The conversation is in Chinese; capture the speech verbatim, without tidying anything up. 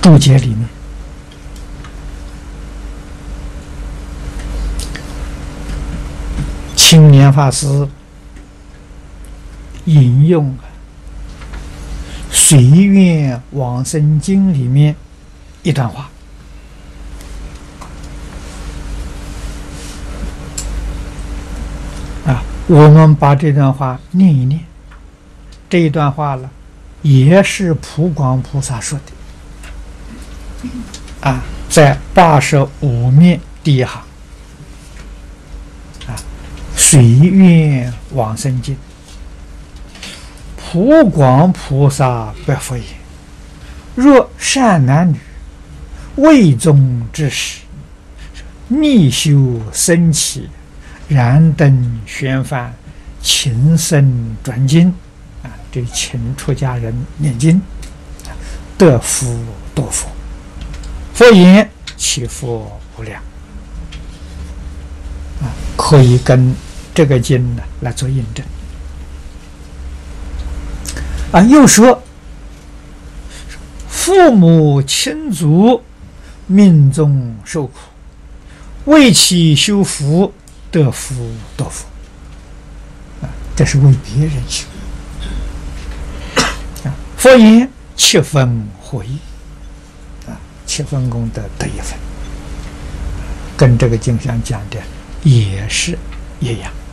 注解里面，青年法师引用《随愿往生经》里面一段话。啊，我们把这段话念一念。这一段话呢，也是普广菩萨说的。啊，在八十五面第一行。啊，随愿往生经。普广菩萨白佛言：若善男女未终之时，密修僧起，燃灯宣梵，勤僧转经啊，这请出家人念经，得福多佛。佛言：其福无量。啊，可以跟这个经呢来做印证。啊，又说父母亲族命中受苦，为其修福，得福多福。啊，这是为别人修。啊，佛言：七分获益。啊，七分功德得一分，跟这个经上讲的也是一样。